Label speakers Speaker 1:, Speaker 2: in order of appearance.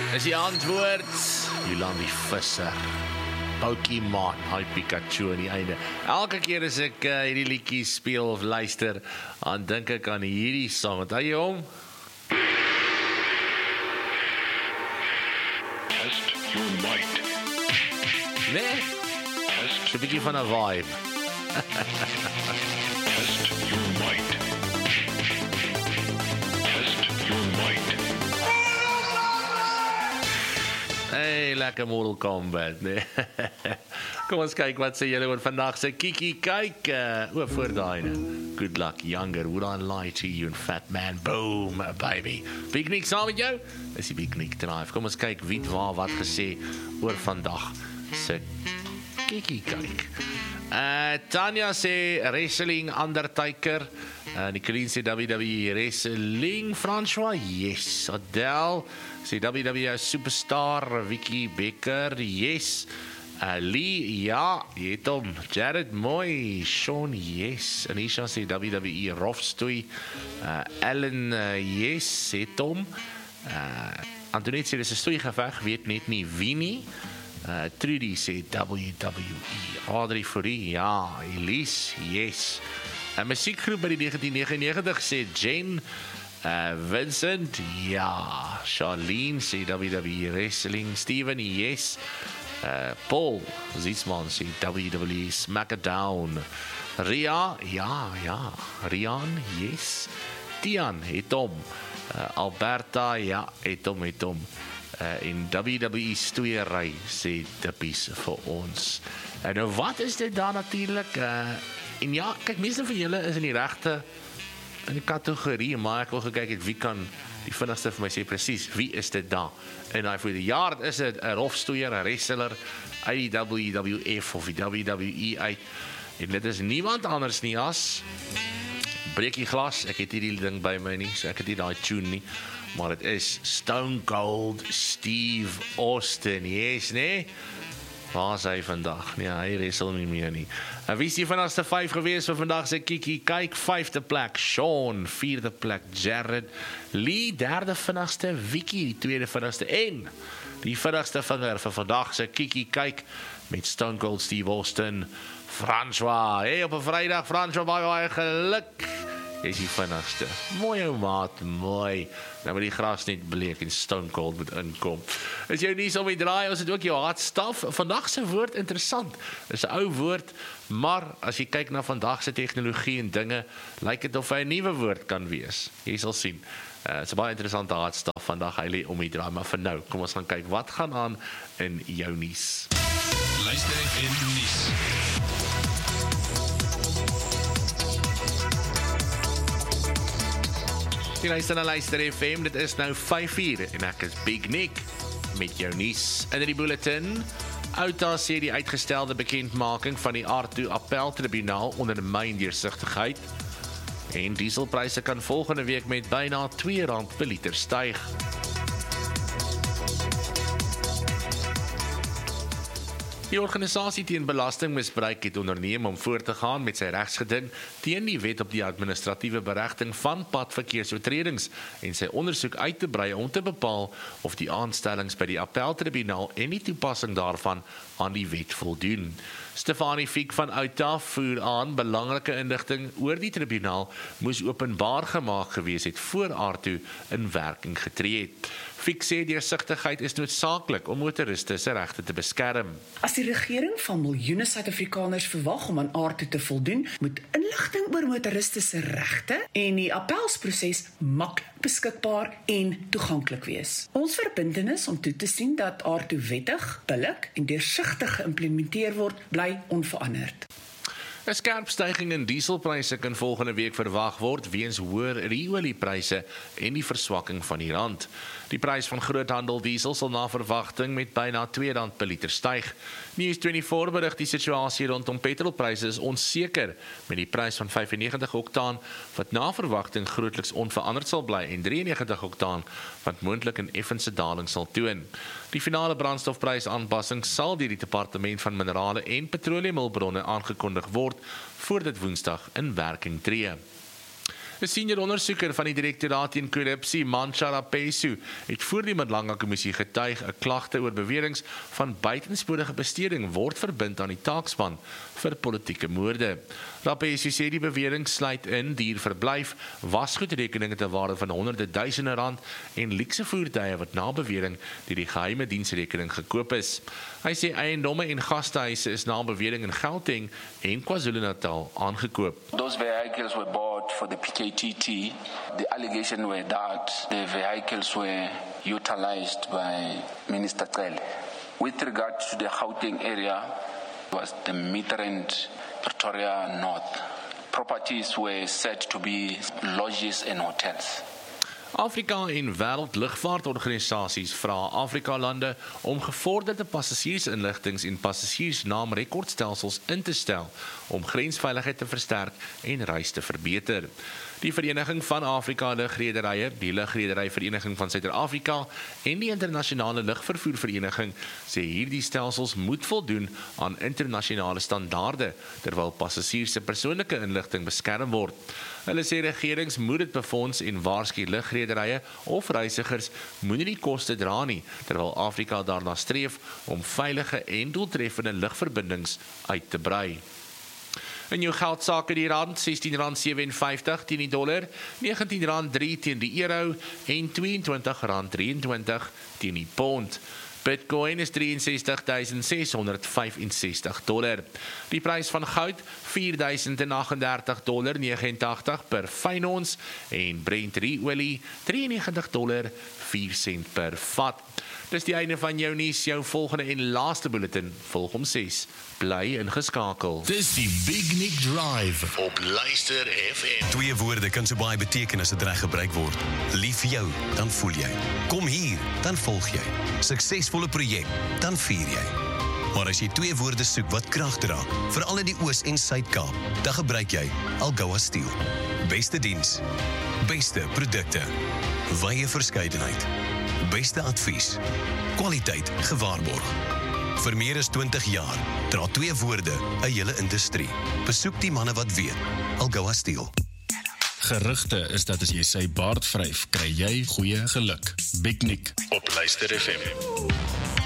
Speaker 1: Is die antwoord Jolandi Visser, Pokémon, hy Pikachu aan die einde. Elke keer as ek hierdie liedjie speel of luister, dan dink ek aan hierdie song. Onthou jy hom?
Speaker 2: Test your might.
Speaker 1: Nee? Is 'n bietjie van 'n vibe.
Speaker 2: Test your might. Test your might.
Speaker 1: Hey, lekker Mortal Kombat, nee. Kom ons kyk wat sê julle oor vandag se Kiki kyk. Voor daai ene. Good luck, younger. Would I lie to you and fat man? Boom, baby. Piknik saam met jou? Dis die Piknik Drive. Kom ons kyk wie het wat gesê oor vandag se Kiki kyk. Tanya sê wrestling Undertaker. Nicoline sê WWE wrestling. François, yes. Adele sê WWE superstar. Vicky Becker, yes. Lee, ja, jy het hom. Jared Moy, Sean, yes. Anisha sê WWE Rofstoy. Ellen, yes, het hom. Antoinette sê dis 'n stoeigeveg, weet net nie wie nie. Trudy sê WWE. Audrey Fourie, ja. Elise, yes. 'n musiekgroep by die 1999 sê Jen. Vincent, ja. Charlene sê WWE Wrestling. Steven, yes. Paul Zietsman sê WWE Smackdown. Ria, ja. Rian, yes. Tian, het hom. Alberta, ja, het hom. En WWE stoeiery sê Dippies vir ons. Nou wat is dit dan natuurlik? En ja, kyk, meeste van julle is in die regte in die kategorie, maar ek wil gekyk het wie kan die vinnigste vir my sê presies wie is dit daar. En vir die jaar is dit 'n rofstoeier, 'n wrestler uit die WWF of die WWE uit. En dit is niemand anders nie as breekie glas. Ek het hierdie ding by my nie, so ek het nie daai tune nie. Maar het is Stone Cold Steve Austin, yes, nee? Waar is hy vandag? Nee, hy wrestle nie meer nie. Wie is die vinnigste 5 gewees vir vandag se Kiki kyk? 5de plek Sean, 4de plek Jared, Lee 3de vinnigste, Vicky die 2de vinnigste en die vinnigste vinger vir vandag se Kiki kyk met Stone Cold Steve Austin, François. Hey, op 'n Vrydag, François, baie geluk. Jy is die vinnigste. Mooi ou maat, mooi. Nou moet die gras net bleek en Stone Cold moet inkom. Is jou nuus om die draai, ons het ook jou hardstaf. Vandag se woord interessant. Dis 'n ou woord, maar as jy kyk na vandag se tegnologie en dinge, lyk dit of hy 'n nuwe woord kan wees. Jy sal sien. Dit's 'n baie interessante hardstaf vandag, hy lê om die draai, maar vir nou, kom ons gaan kyk wat gaan aan in jou nuus.
Speaker 3: Luister in nuus.
Speaker 1: Die luister FM, dit is nou 5:00 en ek is Big Nick met jou nuus in die bulletin. Outa sê die uitgestelde bekendmaking van die R2 appeltribunaal ondermyn deursigtigheid en dieselpryse kan volgende week met byna R2 per liter styg. Die organisasie teen belastingmisbruik het onderneem om voort te gaan met sy regsgeding teen die wet op die administratiewe beregting van padverkeersoortredings en sy ondersoek uit te brei om te bepaal of die aanstellings by die appeltribunaal en die toepassing daarvan aan die wet voldoen. Stefanie Fiek van Outa voer aan belangrike inligting oor die tribunaal moes openbaar gemaak gewees het voor R2 in werking getree het. Fiek sê deursigtigheid is noodsaaklik om motoriste se regte te beskerm.
Speaker 4: As die regering van miljoene Suid-Afrikaners verwag om aan R2 te voldoen, moet inligting oor motoriste se regte en die appelsproses maklik beskikbaar en toeganklik wees. Ons verbintenis om toe te sien dat R2 wettig, billik en deursigtig geïmplementeer word, bly onveranderd.
Speaker 1: 'n Skerp styging in dieselpryse kan volgende week verwag word weens hoër oliepryse en die verswakking van die rand. Die prys van groothandel diesel sal na verwagting met byna R2 per liter styg. News24 berig die situasie rondom petrolpryse is onseker met die prys van 95 oktaan wat na verwagting grootliks onveranderd sal bly en 93 oktaan wat moontlik 'n effense daling sal toon. Die finale brandstofprysaanpassing sal deur die Departement van Minerale en Petroleumhulpbronne aangekondig word voor dit Woensdag in werking tree. 'n senior ondersoeker van die direktoraat teen korrupsie, Manshara Pesu, het voor die Madlanga kommissie getuig 'n klagte oor beweringe van buitensporige besteding word verbind aan die taakspan vir politieke moorde. Rapesu sê die bewering sluit in dierverblyf, wasgoedrekeninge te waarde van honderde duisende rand en luukse voertuie wat na bewering deur die geheime diensrekening gekoop is. Hy sê eiendomme en gastehuise is na bewering in Gauteng en KwaZulu-Natal aangekoop.
Speaker 5: Those vehicles were bought for the PKTT. The allegation were that the vehicles were utilized by Minister Cele. With regard to the Gauteng area, was the Midrand Pretoria North. Properties were said to be lodges and hotels.
Speaker 1: Afrika en wêreldlugvaartorganisasies vra Afrika-lande om gevorderde passasiersinligtings en passasiersnaamrekordstelsels in te stel om grensveiligheid te versterk en reis te verbeter. Die Vereniging van Afrika Lugrederye, die Lugrederyvereniging van Suid-Afrika en die Internasionale Lugvervoervereniging sê hierdie stelsels moet voldoen aan internasionale standaarde terwyl passasiers se persoonlike inligting beskerm word. Hulle sê regerings moet dit befonds en waarsku lugrederye of reisigers moenie die koste dra nie, terwyl Afrika daarna streef om veilige en doeltreffende lugverbindings uit te brei. In jou geldsake die rand, R16.57 teen die dollar, R19.3 teen die euro en R22.23 teen die pond. Bitcoin is $63,665. Die prys van goud $4,038.89 per fyn ons en Brent olie $93.04 per vat. Dis die einde van jou nuus, jou volgende en laaste bulletin volg om 6. Bly ingeskakel.
Speaker 3: Dis die Big Nick Drive
Speaker 2: Op Luister FM.
Speaker 6: 2 woorde kan so baie beteken as dit reg gebruik word. Lief vir jou, dan voel jy. Kom hier, dan volg jy. Suksesvolle projek, dan vier jy. Maar as jy 2 woorde soek wat krag dra, veral in die Oos- en Suid-Kaap, dan gebruik jy Algoa Steel. Beste diens, beste produkte, wye verskeidenheid, beste advies, kwaliteit gewaarborg. Vir meer as 20 jaar dra 2 woorde 'n hele industrie. Besoek die manne wat weet. Algoa Steel.
Speaker 3: Gerugte is dat as jy sy baard vryf, kry jy goeie geluk. Big Nick
Speaker 2: Op Luister FM.